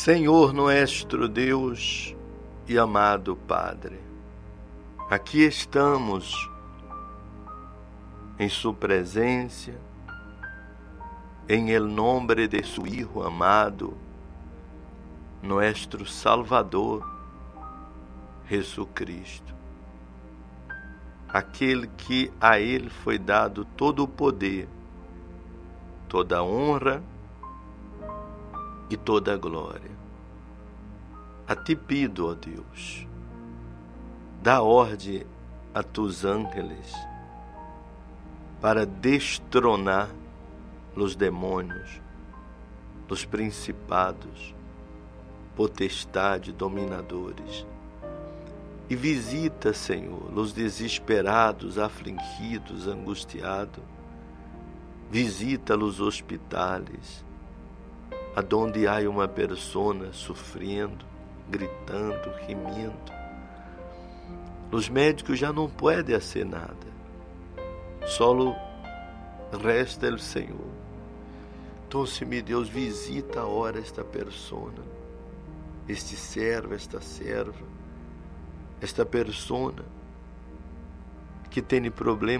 Senhor nuestro Deus e amado Padre, aqui estamos em Sua presença, em el nombre de su Hijo amado, nuestro Salvador, Jesucristo, aquele que a Ele foi dado todo o poder, toda a honra e toda a glória. A Ti pido, ó Deus, dá ordem a Tus ángeles para destronar os demônios, os principados, potestades, dominadores. E visita, Senhor, os desesperados, afligidos, angustiados. Visita os hospitais, aonde há uma pessoa sofrendo, gritando, gemindo. Os médicos já não podem fazer nada. Só resta o Senhor. Então, se meu Deus, visita a hora esta pessoa, este servo, esta serva, esta pessoa que tem problema